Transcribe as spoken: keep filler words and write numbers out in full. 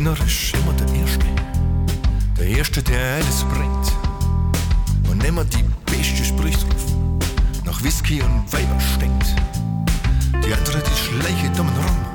Einer ist immer der Erste. Der Erste, der alles bringt. Und immer die beste Sprüche drauf. Nach Whisky und Weiber stinkt. Die andere, die schleiche dumm rum.